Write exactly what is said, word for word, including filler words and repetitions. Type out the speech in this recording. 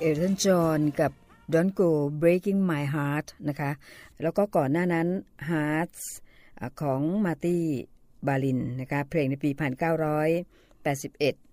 เอลตันจอห์นกับ Don't Go Breaking My Heart นะคะแล้วก็ก่อนหน้านั้น Hearts ของมาร์ตี้บาลินนะคะเพลงในปีหนึ่งพันเก้าร้อยแปดสิบเอ็ด